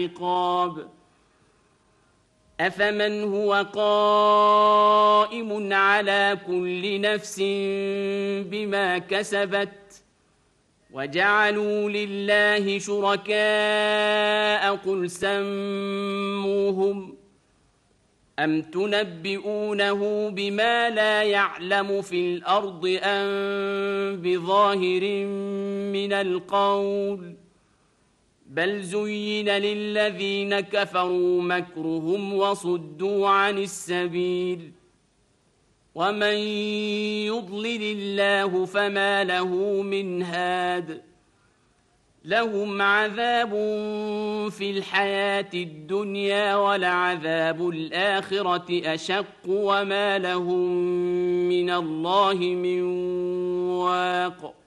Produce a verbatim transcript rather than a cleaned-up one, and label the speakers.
Speaker 1: العقاب أفمن هو قائم على كل نفس بما كسبت وجعلوا لله شركاء قل سموهم أم تنبئونه بما لا يعلم في الأرض أم بظاهر من القول بل زين للذين كفروا مكرهم وصدوا عن السبيل ومن يضلل الله فما له من هاد لهم عذاب في الحياة الدنيا ولعذاب الآخرة أشق وما لهم من الله من واق